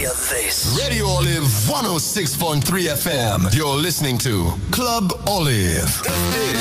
hear this. Radio Olive 106.3 FM. You're listening to Club Olive. This is